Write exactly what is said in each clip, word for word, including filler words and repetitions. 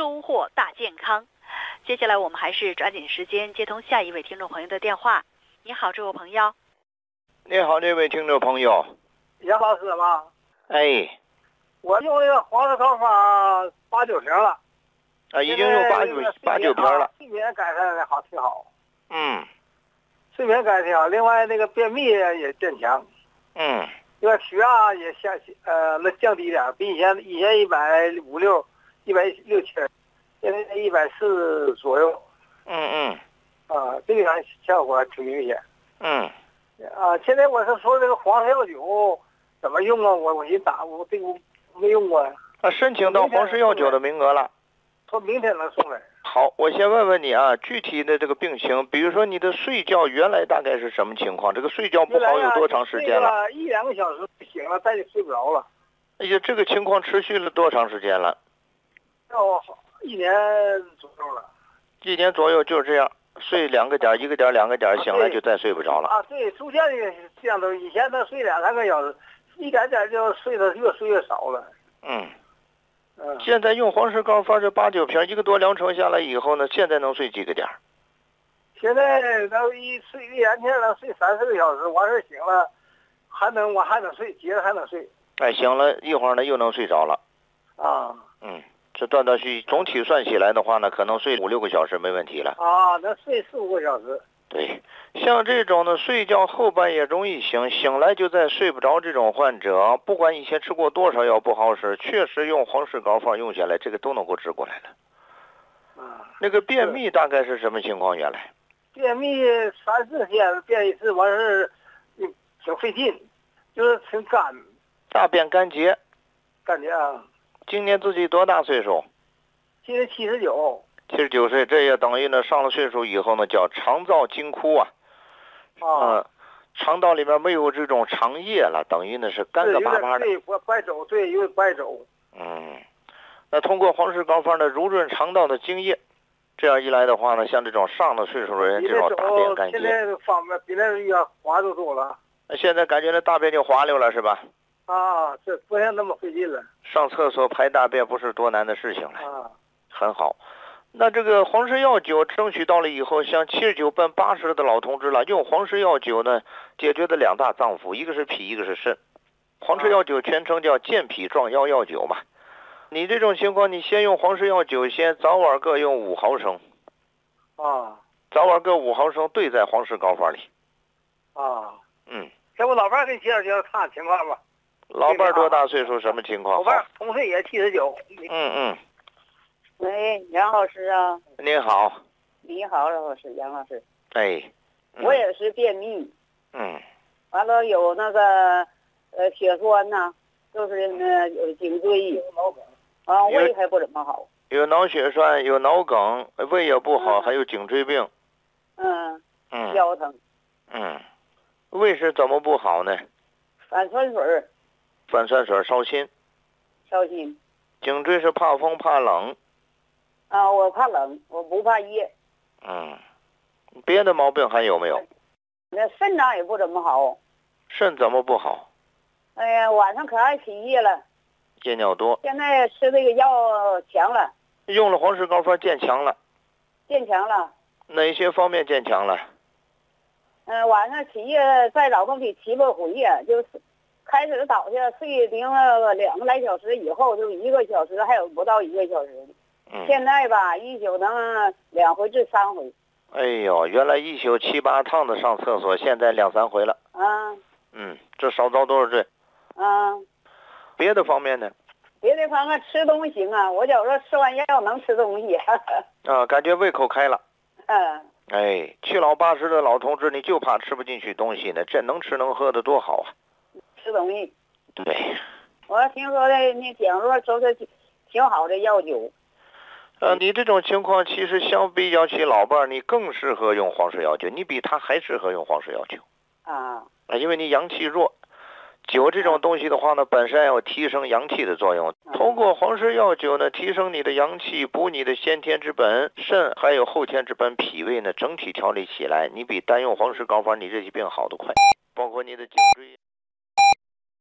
收获大健康。接下来我们还是抓紧时间接通下一位听众朋友的电话。你好，这位朋友。 你好，这位听众朋友。 杨老师吗？ 哎， 我用那个黄氏膏方八九瓶了。 啊，已经用八九八九瓶了。 睡眠改善的好，挺好。 嗯。 睡眠改善挺好，另外那个便秘也变强。 嗯。 另外血压也下呃那降低点，比以前以前一百五六一百六七，现在一百四左右。 嗯嗯。 啊，这个效果挺明显。 嗯。 啊，现在我是说这个黄芪药酒怎么用啊？我我一打我这个我没用过呀。 啊，申请到黄芪药酒的名额了。 说明天能送来。 好，我先问问你啊，具体的这个病情，比如说你的睡觉原来大概是什么情况？这个睡觉不好有多长时间了？ 一两个小时醒了，再就睡不着了。 哎呀，这个情况持续了多长时间了？ 哦，一年左右了。 一年左右就是这样，睡两个点，一个点，两个点，醒来就再睡不着了。 啊，对，逐渐的这样都，以前能睡两三个小时，一点点就睡得越睡越少了。 嗯。 嗯。 现在用黄氏膏方这八九瓶，一个多疗程下来以后呢，现在能睡几个点？ 现在能一睡一两天能睡三四个小时，完事醒了，还能我还能睡，接着还能睡。 哎，醒了一会儿呢，又能睡着了。 啊。 嗯。这断断续续，总体算起来的话呢，可能睡五六个小时没问题了。 啊，能睡四五个小时。 对，像这种呢，睡觉后半夜容易醒，醒来就再睡不着这种患者，不管以前吃过多少药不好使，确实用黄氏膏方用下来，这个都能够治过来了。 啊。 那个便秘大概是什么情况？原来？ 便秘三四天便一次，完事儿，挺费劲，就是挺干。 大便干结。 干结啊。 今年自己多大岁数？ 今年七十九。 七十九岁，这也等于呢上了岁数以后呢叫肠燥经枯啊。 啊。 呃，肠道里面没有这种肠液了，等于呢是干干巴巴的。 对，我白走，对，有点白走。 嗯，那通过黄氏膏方呢濡润肠道的津液，这样一来的话呢，像这种上了岁数的人，这种大便干结， 现在方面比那要滑溜多了。 现在感觉那大便就滑溜了，是吧？ 啊，这不像那么费劲了。 上厕所排大便不是多难的事情了。 啊。 很好。那这个黄氏药酒争取到了以后，像七十九奔八十的老同志了，用黄氏药酒呢，解决的两大脏腑，一个是脾，一个是肾。黄氏药酒全称叫健脾壮腰药酒嘛。你这种情况，你先用黄氏药酒，先早晚各用五毫升。 啊。 早晚各五毫升，兑在黄氏膏方里。 啊。 嗯。 要不老伴儿给你介绍介绍他情况吧。 老伴儿多大岁数？什么情况？ 老伴儿同岁也七十九。 嗯嗯。 喂，杨老师啊。 您好。 你好，老师，杨老师。 哎。 嗯、我也是便秘。 嗯。 完了有那个呃血栓呐、啊，就是那有颈椎，啊胃还不怎么好。 有脑血栓，有脑梗，胃也不好，嗯、还有颈椎病。 嗯。 嗯。 腰疼。 嗯。胃是怎么不好呢？ 反酸水。 反酸水，烧心。 烧心。 颈椎是怕风怕冷。 啊，我怕冷，我不怕热。 嗯。别的毛病还有没有？ 那肾脏也不怎么好。 肾怎么不好？ 哎呀，晚上可爱起夜了。 夜尿多。 现在吃这个药强了。 用了黄氏膏方渐强了。 渐强了。 哪些方面渐强了？ 嗯、呃，晚上起夜在老公里骑不回呀，就是开始倒下睡停了两个来小时，以后就一个小时，还有不到一个小时。 嗯。 现在吧，一宿能两回至三回。 哎呦，原来一宿七八趟的上厕所，现在两三回了。 啊。 嗯，这少遭多少罪？ 啊。 别的方面呢？ 别的方面吃东西行啊，我觉着吃完药能吃东西。 啊，感觉胃口开了。 嗯。 哎，七老八十的老同志，你就怕吃不进去东西呢，这能吃能喝的多好啊！ 吃东西。 对。 我听说的那讲说都是挺好的药酒。 呃，你这种情况其实相比较起老伴儿，你更适合用黄氏药酒，你比他还适合用黄氏药酒。 啊。 啊，因为你阳气弱。酒这种东西的话呢，本身有提升阳气的作用。通过黄氏药酒呢，提升你的阳气，补你的先天之本肾，还有后天之本脾胃呢，整体调理起来，你比单用黄氏膏方，你这些病好得快，包括你的颈椎。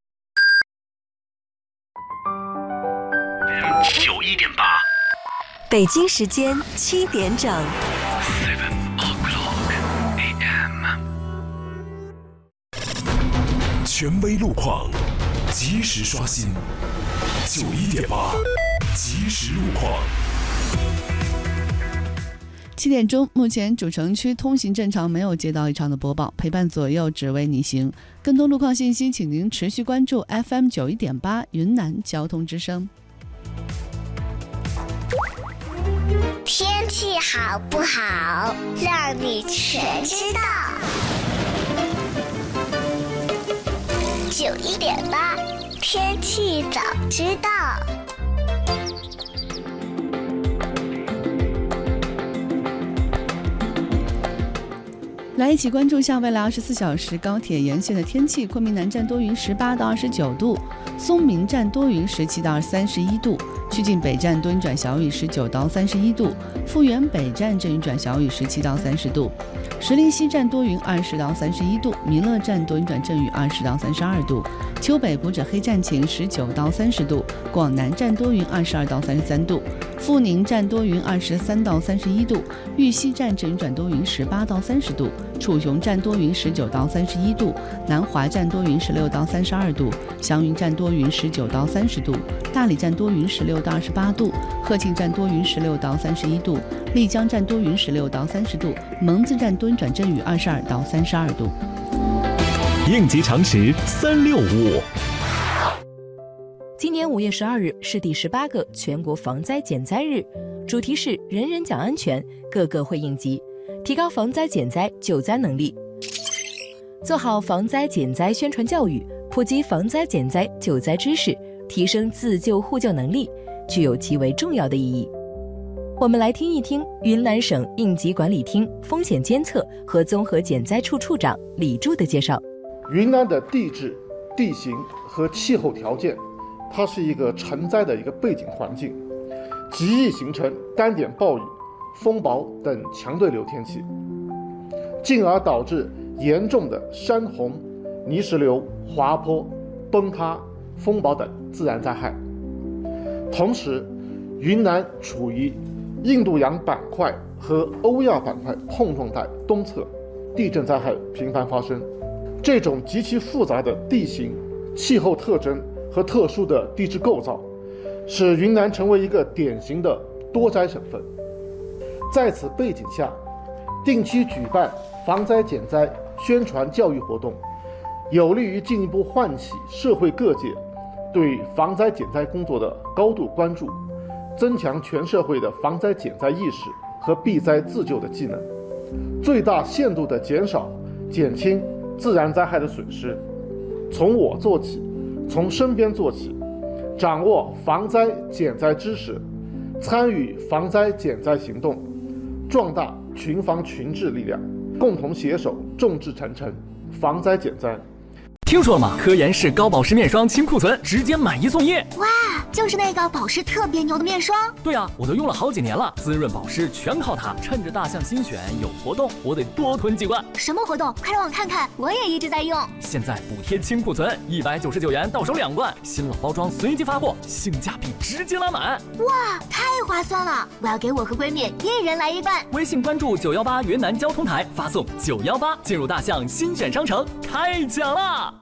九一点八。 北京时间七点整。 权威路况，及时刷新。九一点八，及时路况。 七点钟，目前主城区通行正常，没有接到异常的播报，陪伴左右，只为你行。更多路况信息，请您持续关注 F M 九一点八云南交通之声。 天气好不好，让你全知道。九一点八，天气早知道。 来一起关注一下未来二十四小时高铁沿线的天气。昆明南站多云十八到二十九度，松明站多云十七到三十一度，曲靖北站多云转小雨十九到三十一度，富源北站阵雨转小雨十七到三十度，石林西站多云二十到三十一度，弥勒站多云转阵雨二十到三十二度，丘北普者黑站晴十九到三十度，广南站多云二十二到三十三度，富宁站多云二十三到三十一度，玉溪站阵雨转多云十八到三十度，楚雄站多云十九到三十一度，南华站多云十六到三十二度，祥云站多云十九到三十度，大理站多云十六到二十八度，鹤庆站多云十六到三十一度，丽江站多云十六到三十度，蒙自站多云转阵雨二十二到三十二度。 应急常识三六五。 今年五月十二日是第十八个全国防灾减灾日，主题是人人讲安全，个个会应急，提高防灾减灾救灾能力，做好防灾减灾宣传教育，普及防灾减灾救灾知识，提升自救互救能力，具有极为重要的意义。我们来听一听云南省应急管理厅风险监测和综合减灾处处长李柱的介绍。 云南的地质、地形和气候条件，它是一个成灾的一个背景环境，极易形成单点暴雨、风雹等强对流天气，进而导致严重的山洪、泥石流、滑坡、崩塌、风暴等自然灾害。同时，云南处于印度洋板块和欧亚板块碰撞带东侧，地震灾害频繁发生。这种极其复杂的地形、气候特征和特殊的地质构造，使云南成为一个典型的多灾省份。在此背景下，定期举办防灾减灾宣传教育活动，有利于进一步唤起社会各界对防灾减灾工作的高度关注，增强全社会的防灾减灾意识和避灾自救的技能，最大限度地减少、减轻自然灾害的损失。从我做起，从身边做起，掌握防灾减灾知识，参与防灾减灾行动，壮大群防群治力量，共同携手众志成城，防灾减灾。 听说了吗？科颜氏高保湿面霜清库存，直接买一送一。 哇，就是那个保湿特别牛的面霜。 对啊，我都用了好几年了，滋润保湿全靠它。趁着大象新选有活动，我得多囤几罐。 什么活动？快让我看看，我也一直在用。 现在补贴清库存，一百九十九元到手两罐，新老包装随机发货，性价比直接拉满。 哇，太划算了！我要给我和闺蜜一人来一罐。 微信关注九幺八云南交通台，发送九幺八进入大象新选商城，开奖啦！